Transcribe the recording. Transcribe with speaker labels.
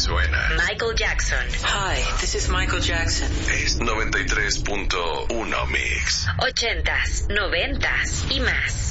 Speaker 1: suena.
Speaker 2: Michael Jackson.
Speaker 3: Hi, this is Michael Jackson.
Speaker 1: Es 93.1 Mix.
Speaker 2: 80s, 90s y más.